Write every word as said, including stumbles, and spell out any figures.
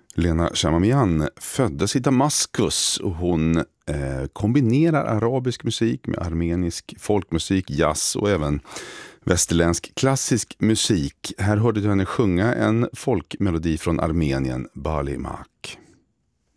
Lena Chamamian föddes i Damaskus och hon eh, kombinerar arabisk musik med armenisk folkmusik, jazz och även västerländsk klassisk musik. Här hörde du henne sjunga en folkmelodi från Armenien, Bali Mak.